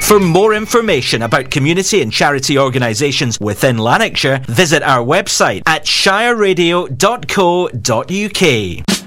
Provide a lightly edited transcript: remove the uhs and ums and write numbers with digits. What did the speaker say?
For more information about community and charity organisations within Lanarkshire, visit our website at shireradio.co.uk.